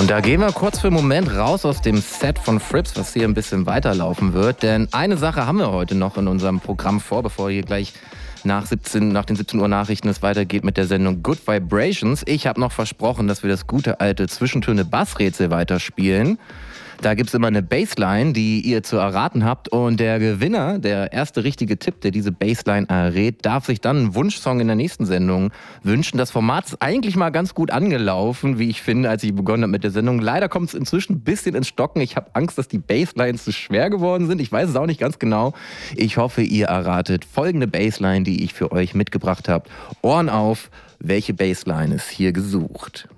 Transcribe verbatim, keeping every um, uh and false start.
Und da gehen wir kurz für einen Moment raus aus dem Set von Frips, was hier ein bisschen weiterlaufen wird. Denn eine Sache haben wir heute noch in unserem Programm vor, bevor hier gleich nach, siebzehn, nach den siebzehn Uhr Nachrichten es weitergeht mit der Sendung Good Vibrations. Ich habe noch versprochen, dass wir das gute alte Zwischentöne-Bassrätsel weiterspielen. Da gibt es immer eine Bassline, die ihr zu erraten habt. Und der Gewinner, der erste richtige Tipp, der diese Bassline errät, darf sich dann einen Wunschsong in der nächsten Sendung wünschen. Das Format ist eigentlich mal ganz gut angelaufen, wie ich finde, als ich begonnen habe mit der Sendung. Leider kommt es inzwischen ein bisschen ins Stocken. Ich habe Angst, dass die Basslines zu schwer geworden sind. Ich weiß es auch nicht ganz genau. Ich hoffe, ihr erratet folgende Bassline, die ich für euch mitgebracht habe. Ohren auf, welche Bassline ist hier gesucht?